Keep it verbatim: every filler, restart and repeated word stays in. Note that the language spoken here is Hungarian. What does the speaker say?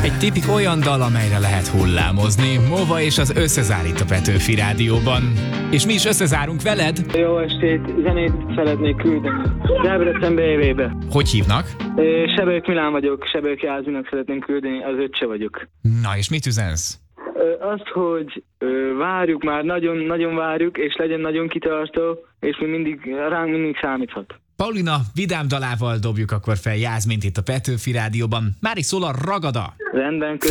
Egy tipik olyan dal, amelyre lehet hullámozni. Mova és az Összezár itt a Petőfi Rádióban. És mi is összezárunk veled. Jó estét, zenét szeretnék küldeni. Debrecen bé vé-be. Hogy hívnak? Sebők Milán vagyok, Sebők Jászminak szeretném küldeni, az öccse vagyok. Na, és mit üzensz? Azt, hogy várjuk már, nagyon-nagyon várjuk, és legyen nagyon kitartó, és mi mindig, ránk mindig számíthat. Paulina vidám dalával dobjuk akkor fel Jászmint itt a Petőfi Rádióban. Mári szól a Ragada. Rendben,